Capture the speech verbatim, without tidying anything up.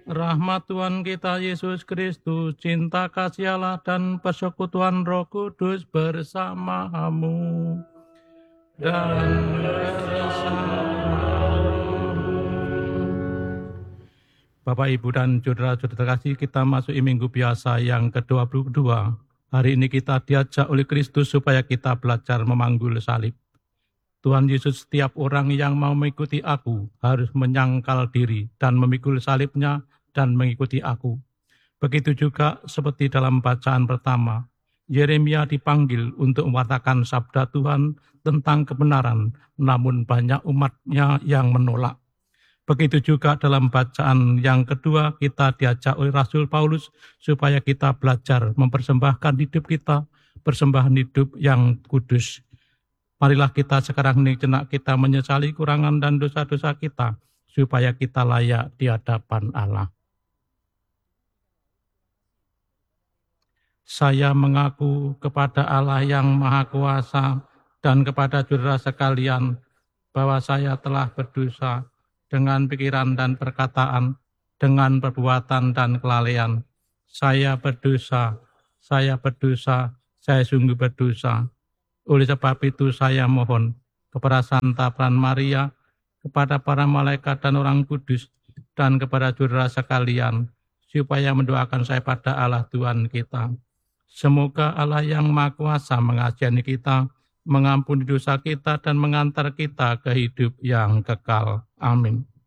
Rahmat Tuhan kita Yesus Kristus, cinta kasih Allah dan persekutuan Roh Kudus bersamamu dan bersamamu. Bapak, Ibu, dan saudara-saudara kasih, kita masuki minggu biasa yang ke dua puluh dua. Hari ini kita diajak oleh Kristus supaya kita belajar memanggul salib. Tuhan Yesus, setiap orang yang mau mengikuti aku harus menyangkal diri dan memikul salibnya dan mengikuti aku. Begitu juga seperti dalam bacaan pertama, Yeremia dipanggil untuk mewartakan sabda Tuhan tentang kebenaran, namun banyak umatnya yang menolak. Begitu juga dalam bacaan yang kedua, kita diajak oleh Rasul Paulus supaya kita belajar mempersembahkan hidup kita, persembahan hidup yang kudus. Marilah kita sekarang ini jenak kita menyesali kurangan dan dosa-dosa kita, supaya kita layak di hadapan Allah. Saya mengaku kepada Allah yang Maha Kuasa dan kepada saudara sekalian bahwa saya telah berdosa dengan pikiran dan perkataan, dengan perbuatan dan kelalaian. Saya berdosa, saya berdosa, saya sungguh berdosa. Oleh sebab itu saya mohon kepada Santa Peran Maria, kepada para malaikat dan orang kudus, dan kepada saudara sekalian, supaya mendoakan saya pada Allah Tuhan kita. Semoga Allah yang Maha Kuasa mengasihani kita, mengampuni dosa kita, dan mengantar kita ke hidup yang kekal. Amin.